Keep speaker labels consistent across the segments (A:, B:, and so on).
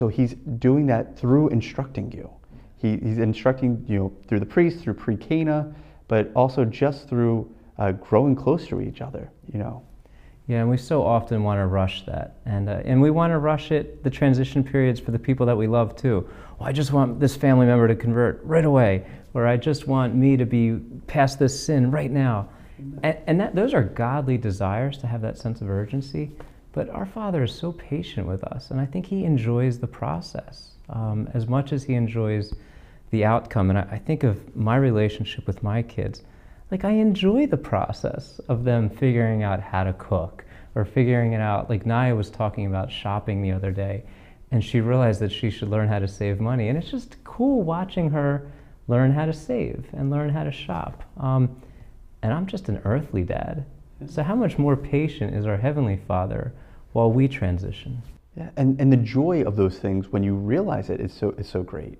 A: So he's doing that through instructing you. He's instructing you through the priest, through pre-Cana, but also just through growing close to each other.
B: Yeah, and we so often want to rush that, and we want to rush it, the transition periods for the people that we love too. Well, I just want this family member to convert right away, or I just want me to be past this sin right now. And those are godly desires, to have that sense of urgency. But our Father is so patient with us, and I think He enjoys the process as much as He enjoys the outcome. And I think of my relationship with my kids. Like, I enjoy the process of them figuring out how to cook, or figuring it out. Like, Naya was talking about shopping the other day, and she realized that she should learn how to save money. And it's just cool watching her learn how to save and learn how to shop. And I'm just an earthly dad. So how much more patient is our Heavenly Father while we transition?
A: Yeah, and the joy of those things when you realize it is so great.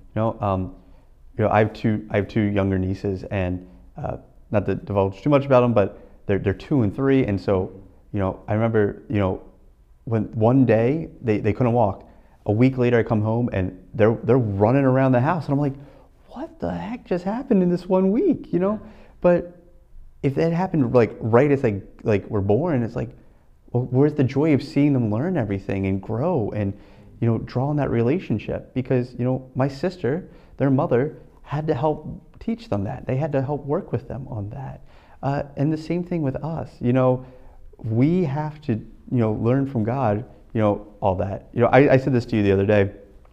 A: I have two younger nieces, and not to divulge too much about them, but they're 2 and 3, and so I remember when one day they couldn't walk. A week later, I come home and they're running around the house, and I'm like, what the heck just happened in this 1 week? But if that happened right as they were born, it's like, well, where's the joy of seeing them learn everything and grow and draw on that relationship? Because my sister, their mother, had to help teach them that. They had to help work with them on that. And the same thing with us. We have to learn from God. All that. I said this to you the other day,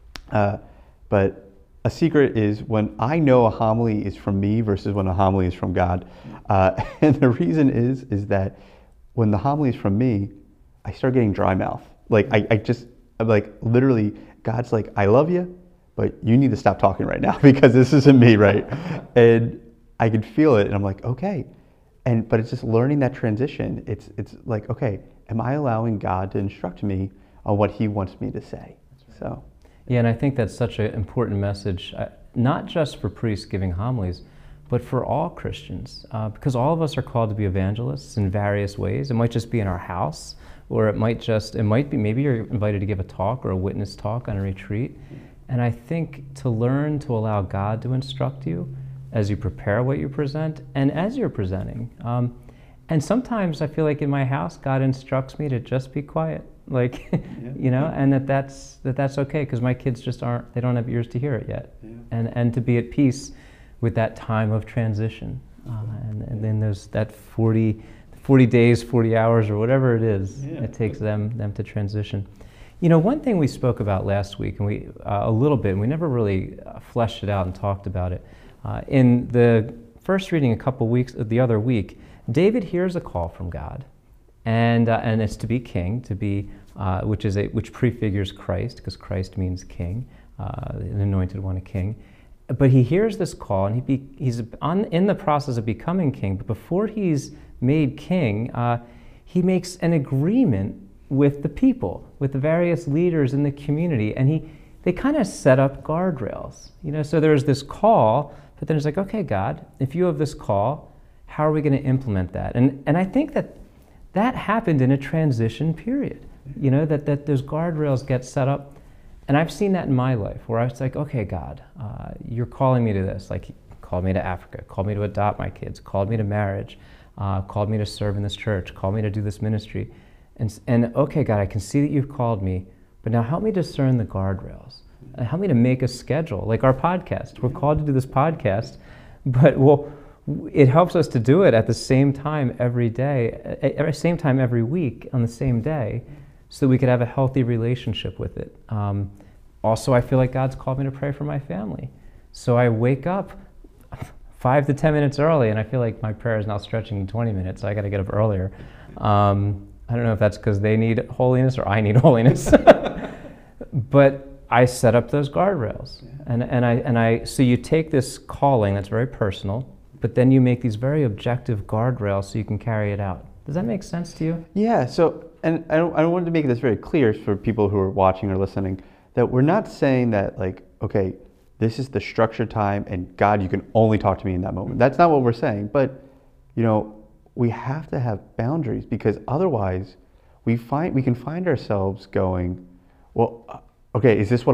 A: but a secret is when I know a homily is from me versus when a homily is from God. And the reason is that when the homily is from me, I start getting dry mouth. I'm literally, God's like, I love you, but you need to stop talking right now because this isn't me, right? And I could feel it, and I'm like, okay. But it's just learning that transition. It's like, okay, am I allowing God to instruct me on what He wants me to say? So.
B: Yeah, and I think that's such an important message, not just for priests giving homilies, but for all Christians, because all of us are called to be evangelists in various ways. It might just be in our house, or it might be, maybe you're invited to give a talk or a witness talk on a retreat. And I think to learn to allow God to instruct you as you prepare what you present and as you're presenting. And sometimes I feel like in my house, God instructs me to just be quiet. And that's okay, because my kids they don't have ears to hear it yet. Yeah. And to be at peace with that time of transition. And then there's that 40 days, 40 hours, or whatever it is, it takes them to transition. One thing we spoke about last week, and we a little bit, and we never really fleshed it out and talked about it. In the first reading the other week, David hears a call from God. And it's to be king, which prefigures Christ, because Christ means king, an anointed one, a king. But he hears this call, and he's in the process of becoming king. But before he's made king, he makes an agreement with the people, with the various leaders in the community, and they kind of set up guardrails. So there's this call, but then it's like, okay, God, if you have this call, how are we going to implement that? And I think that happened in a transition period, that those guardrails get set up. And I've seen that in my life, where I was like, okay, God, you're calling me to this. Like, called me to Africa, called me to adopt my kids, called me to marriage, called me to serve in this church, called me to do this ministry. And okay, God, I can see that you've called me, but now help me discern the guardrails. Help me to make a schedule, like our podcast. We're called to do this podcast, but it helps us to do it at the same time every day, at the same time every week on the same day, so that we could have a healthy relationship with it. Also, I feel like God's called me to pray for my family. So I wake up 5 to 10 minutes early, and I feel like my prayer is now stretching to 20 minutes, so I got to get up earlier. I don't know if that's because they need holiness or I need holiness, but I set up those guardrails. So you take this calling that's very personal, but then you make these very objective guardrails so you can carry it out. Does that make sense to you?
A: Yeah, so, and I wanted to make this very clear for people who are watching or listening, that we're not saying that, like, okay, this is the structured time and God, you can only talk to me in that moment. That's not what we're saying, but, we have to have boundaries, because otherwise we can find ourselves going, well, okay, is this what